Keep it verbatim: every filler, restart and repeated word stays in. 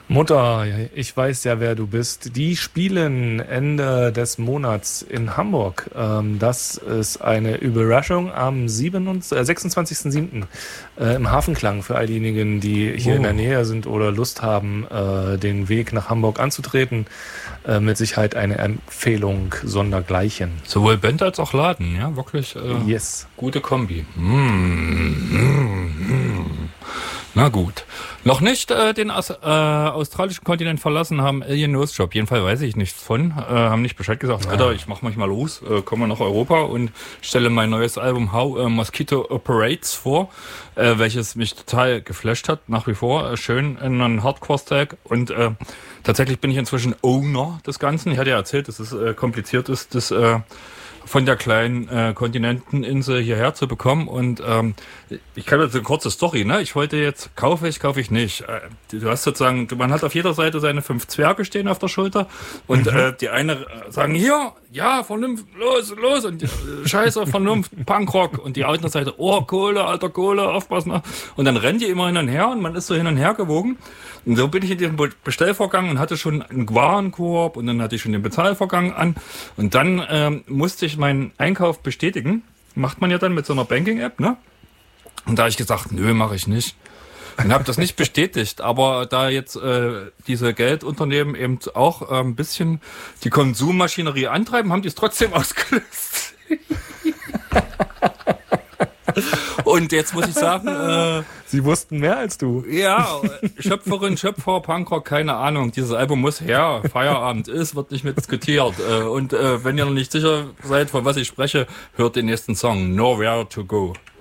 Mutter, ich weiß ja, wer du bist. Die spielen Ende des Monats in Hamburg. Ähm, das ist eine Überraschung am sechsundzwanzigsten siebten Äh, im Hafenklang für all diejenigen, die hier Oh. in der Nähe sind oder Lust haben, äh, den Weg nach Hamburg anzutreten. Äh, mit Sicherheit eine Empfehlung sondergleichen. Sowohl Band als auch Laden, ja, wirklich äh, Yes. gute Kombi. Mm, mm, mm. Na gut. Noch nicht äh, den Aus, äh, australischen Kontinent verlassen haben Alien Nose Job. Jedenfalls weiß ich nichts von. Äh, haben nicht Bescheid gesagt. Alter, ich mach mich mal los, äh, komme nach Europa und stelle mein neues Album How äh, Mosquito Operates vor, äh, welches mich total geflasht hat, nach wie vor. Äh, schön in einem Hardcore-Stack. Und äh, tatsächlich bin ich inzwischen Owner des Ganzen. Ich hatte ja erzählt, dass es äh, kompliziert ist, das äh, von der kleinen äh, Kontinenteninsel hierher zu bekommen. Und ähm, ich kann jetzt eine kurze Story, ne? Ich wollte jetzt, kaufe ich, kaufe ich nicht. Äh, du hast sozusagen, man hat auf jeder Seite seine fünf Zwerge stehen auf der Schulter und mhm. äh, die eine sagen, hier, ja, Vernunft, los, los und äh, scheiße, Vernunft, Punkrock und die andere Seite, oh, Kohle, alter Kohle, aufpassen. Und dann rennen die immer hin und her und man ist so hin und her gewogen. Und so bin ich in diesem Bestellvorgang und hatte schon einen Warenkorb und dann hatte ich schon den Bezahlvorgang an und dann ähm, musste ich meinen Einkauf bestätigen. Macht man ja dann mit so einer Banking-App, ne? Und da habe ich gesagt, nö, mache ich nicht. Und habe das nicht bestätigt, aber da jetzt äh, diese Geldunternehmen eben auch äh, ein bisschen die Konsummaschinerie antreiben, haben die es trotzdem ausgelöst. Und jetzt muss ich sagen, äh, Sie wussten mehr als du. ja, Schöpferin, Schöpfer, Punkrock, keine Ahnung. Dieses Album muss her, Feierabend ist, wird nicht mehr diskutiert. Äh, und äh, wenn ihr noch nicht sicher seid, von was ich spreche, hört den nächsten Song, Nowhere to Go.